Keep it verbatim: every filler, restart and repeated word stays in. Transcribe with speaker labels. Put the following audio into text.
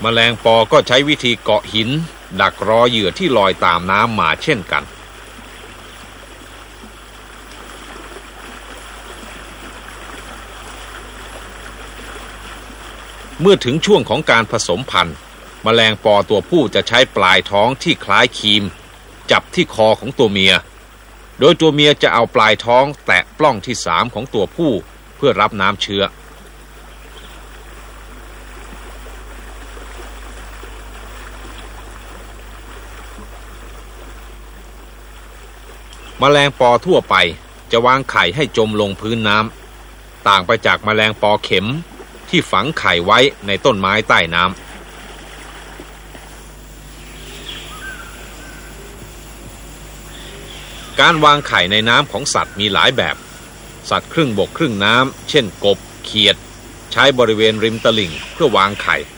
Speaker 1: แมลงปอก็ใช้วิธีเกาะหินดักรอเหยื่อที่ลอยตามน้ำมาเช่นกันเมื่อถึงช่วงของการผสมพันธุ์แมลงปอตัวผู้จะใช้ปลายท้องที่คล้ายครีมจับที่คอของตัวเมียโดยตัวเมียจะเอาปลายท้องแตะปล้องที่สามของตัวผู้เพื่อรับน้ำเชื้อแมลงปอทั่วไปจะวางไข่ให้จมลงพื้นน้ำต่างไปจากแมลงปอเข็มที่ฝังไข่ไว้ในต้นไม้ใต้น้ำการวางไข่ในน้ำของสัตว์มีหลายแบบสัตว์ครึ่งบกครึ่งน้ำเช่นกบเขียดใช้บริเวณริมตลิ่งเพื่อวางไข่